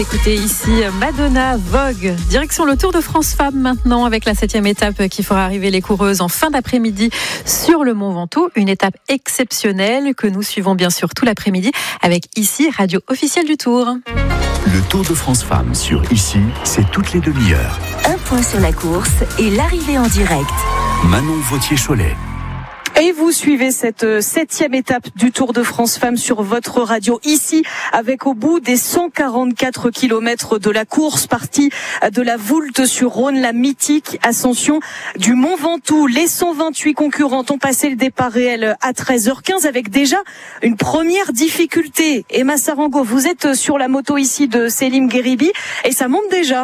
Écoutez ici Madonna, Vogue, direction le Tour de France Femmes maintenant avec la 7e étape qui fera arriver les coureuses en fin d'après-midi sur le Mont Ventoux. Une étape exceptionnelle que nous suivons bien sûr tout l'après-midi avec ici, radio officielle du Tour. Le Tour de France Femmes sur ici, c'est toutes les demi-heures. Un point sur la course et l'arrivée en direct. Manon Vautier-Cholet. Et vous suivez cette 7e étape du Tour de France Femmes sur votre radio ici, avec au bout des 144 kilomètres de la course, partie de la Voulte-sur-Rhône, la mythique ascension du Mont Ventoux. Les 128 concurrentes ont passé le départ réel à 13h15 avec déjà une première difficulté. Emma Sarango, vous êtes sur la moto ici de Selim Gheribi et ça monte déjà.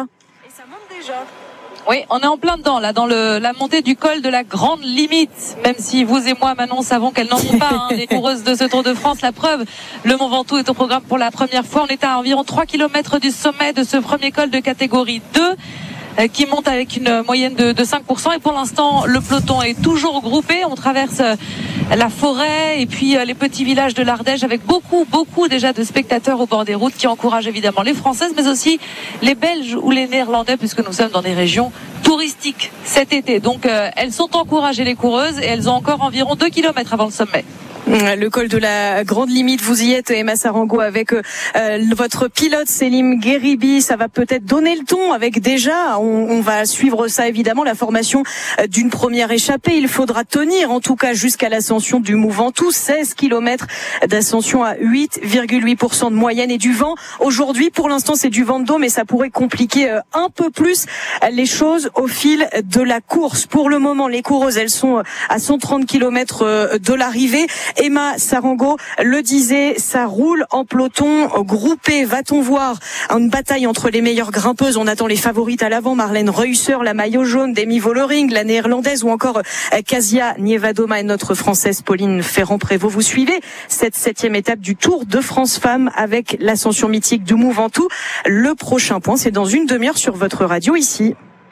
Oui, on est en plein dedans, là, dans la montée du col de la grande limite. Même si vous et moi, Manon, savons qu'elles n'en ont pas, les coureuses de ce Tour de France. La preuve, le Mont Ventoux est au programme pour la première fois. On est à environ 3 km du sommet de ce premier col de catégorie 2. Qui monte avec une moyenne de 5%. Et pour l'instant, le peloton est toujours groupé. On traverse la forêt et puis les petits villages de l'Ardèche avec beaucoup déjà de spectateurs au bord des routes qui encouragent évidemment les Françaises, mais aussi les Belges ou les Néerlandais, puisque nous sommes dans des régions touristiques cet été. Donc elles sont encouragées, les coureuses, et elles ont encore environ 2 km avant le sommet. Le col de la grande limite, vous y êtes, Emma Sarango, avec votre pilote Selim Gheribi. Ça va peut-être donner le ton avec déjà, on va suivre ça évidemment, la formation d'une première échappée. Il faudra tenir en tout cas jusqu'à l'ascension du Mont Ventoux, 16 km d'ascension à 8,8% de moyenne et du vent. Aujourd'hui, pour l'instant, c'est du vent de dos, mais ça pourrait compliquer un peu plus les choses au fil de la course. Pour le moment, les coureuses, elles sont à 130 km de l'arrivée. Emma Sarango le disait, ça roule en peloton groupé. Va-t-on voir une bataille entre les meilleures grimpeuses? On attend les favorites à l'avant, Marlène Reusser, la maillot jaune, Demi Vollering, la néerlandaise, ou encore Kasia Nievadoma et notre française Pauline Ferrand-Prévot. Vous suivez cette 7e étape du Tour de France Femmes avec l'ascension mythique du Mont Ventoux. Le prochain point, c'est dans une demi-heure sur votre radio ici.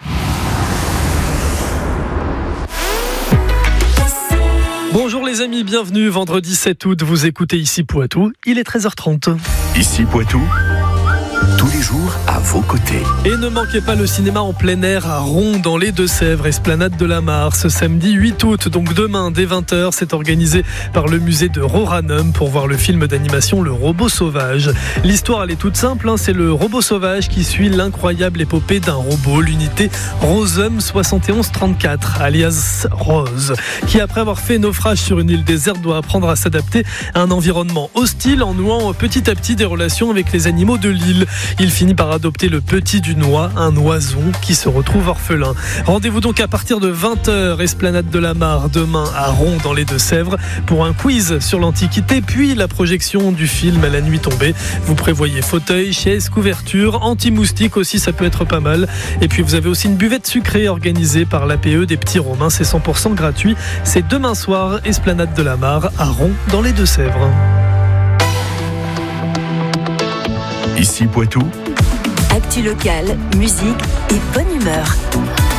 Bonjour les amis, bienvenue, vendredi 7 août, vous écoutez Ici Poitou, il est 13h30. Ici Poitou, tous les jours à vos côtés. Et ne manquez pas le cinéma en plein air à Ron dans les Deux-Sèvres, esplanade de la Mare, ce samedi 8 août, donc demain dès 20h, c'est organisé par le musée de Roranum pour voir le film d'animation Le Robot Sauvage. L'histoire elle est toute simple, c'est le robot sauvage qui suit l'incroyable épopée d'un robot, l'unité Rosum 7134, alias Rose, qui après avoir fait naufrage sur une île déserte doit apprendre à s'adapter à un environnement hostile en nouant petit à petit des relations avec les animaux de l'île. Il finit par adopter le petit du Noix, un oiseau qui se retrouve orphelin. Rendez-vous donc à partir de 20h, esplanade de la Mare, demain à Ron dans les Deux-Sèvres, pour un quiz sur l'Antiquité, puis la projection du film à la nuit tombée. Vous prévoyez fauteuil, chaise, couverture, anti-moustique aussi, ça peut être pas mal. Et puis vous avez aussi une buvette sucrée organisée par l'APE des Petits Romains, c'est 100% gratuit. C'est demain soir, esplanade de la Mare à Ron dans les Deux-Sèvres. Ici Poitou, Actu locale, musique et bonne humeur.